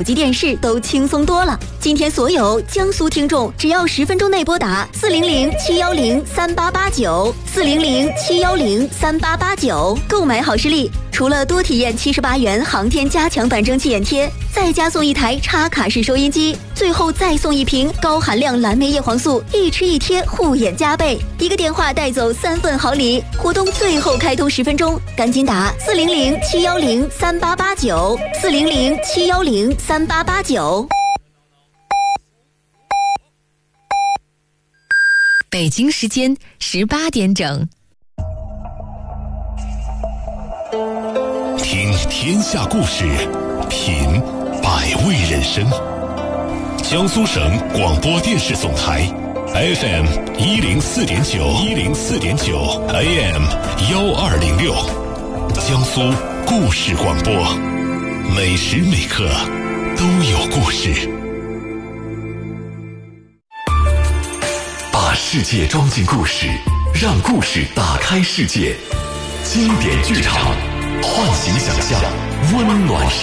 机电视都轻松多了。今天所有江苏听众只要10分钟内拨打400-710-3889，400-710-3889，购买好视力，除了多体验78元航天加强版蒸汽眼贴，再加送一台插卡式收音机，最后再送一瓶高含量蓝莓叶黄素，一吃一贴护眼加倍，一个电话带走3份好礼。活动最后开通10分钟，赶紧打400-710-3889，400-710-3889。 北京时间18点整。 听天下故事，品百味人生。江苏省广播电视总台 FM 104.9 AM 1206，江苏故事广播，每时每刻都有故事。把世界装进故事，让故事打开世界。经典剧场，唤醒想象，温暖